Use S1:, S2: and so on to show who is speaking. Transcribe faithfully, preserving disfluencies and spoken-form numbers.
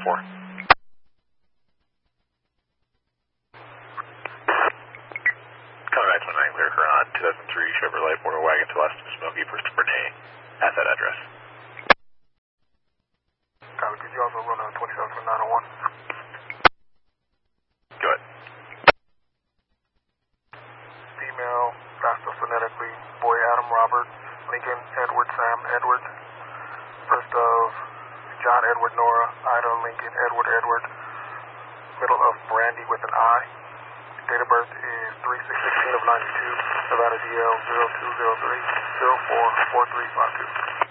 S1: four. Conrad twenty-nine, clear Huron, two thousand three Chevrolet Border Wagon to West Smoky for Bernay at that address.
S2: Copy, could you also run on twenty-seven for nine oh one?
S1: Go ahead.
S2: Female, faster phonetically, boy Adam Robert, Lincoln Edward Sam Edward, first of John Edward Nora, Ida Lincoln Edward Edward, middle of Brandy with an I. Date of birth is three six sixteen of ninety-two, Nevada D L zero two zero three zero four four three five two.